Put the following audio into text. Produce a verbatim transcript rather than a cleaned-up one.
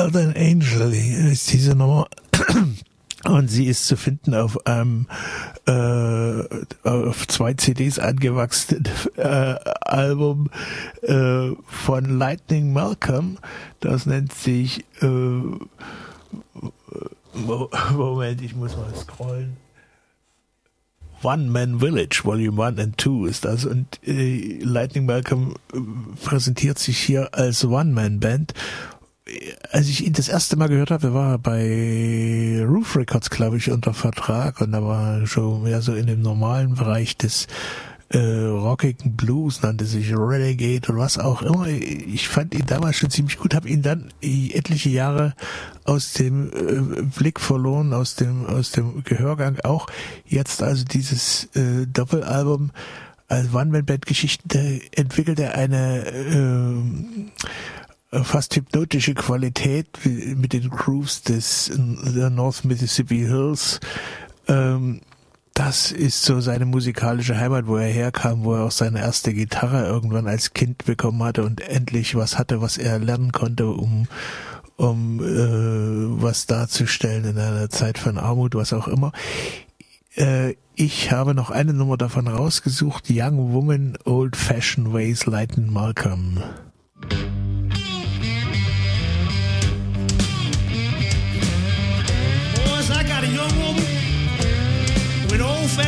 Wild and Angel ist diese Nummer. Und sie ist zu finden auf einem äh, auf zwei C Ds angewachsenen äh, Album äh, von Lightning Malcolm. Das nennt sich äh, Moment, ich muss mal scrollen. One Man Village, Volume one and two ist das. Und äh, Lightning Malcolm äh, präsentiert sich hier als One-Man-Band. Als ich ihn das erste Mal gehört habe, war er bei Roof Records, glaube ich, unter Vertrag. Und da war er schon mehr so in dem normalen Bereich des äh, rockigen Blues, nannte sich Renegade und was auch immer. Ich fand ihn damals schon ziemlich gut, habe ihn dann etliche Jahre aus dem äh, Blick verloren, aus dem aus dem Gehörgang auch. Jetzt also dieses äh, Doppelalbum als One-Man-Band-Geschichten, da entwickelt er eine äh, fast hypnotische Qualität mit den Grooves des der North Mississippi Hills. Ähm, Das ist so seine musikalische Heimat, wo er herkam, wo er auch seine erste Gitarre irgendwann als Kind bekommen hatte und endlich was hatte, was er lernen konnte, um um äh, was darzustellen in einer Zeit von Armut, was auch immer. Äh, ich habe noch eine Nummer davon rausgesucht, Young Woman, Old Fashioned Ways, Lightning Malcolm.